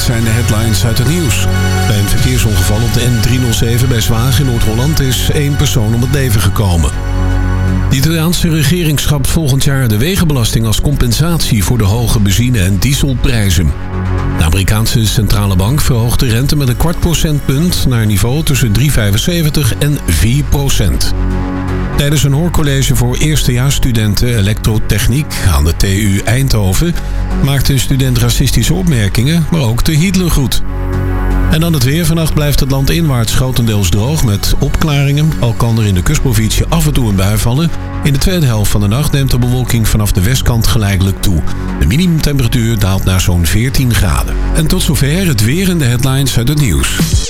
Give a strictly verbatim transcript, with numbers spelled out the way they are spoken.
zijn de headlines uit het nieuws. Bij een verkeersongeval op de N driehonderdzeven bij Zwaag in Noord-Holland is één persoon om het leven gekomen. De Italiaanse regering schrapt volgend jaar de wegenbelasting als compensatie voor de hoge benzine- en dieselprijzen. De Amerikaanse centrale bank verhoogt de rente met een kwart procentpunt naar een niveau tussen drie komma vijfenzeventig en vier procent. Tijdens een hoorcollege voor eerstejaarsstudenten elektrotechniek aan de T U Eindhoven maakte een student racistische opmerkingen, maar ook de Hitlergroet. En dan het weer. Vannacht blijft het land inwaarts grotendeels droog met opklaringen. Al kan er in de kustprovincie af en toe een bui vallen. In de tweede helft van de nacht neemt de bewolking vanaf de westkant geleidelijk toe. De minimumtemperatuur daalt naar zo'n veertien graden. En tot zover het weer en de headlines uit het nieuws.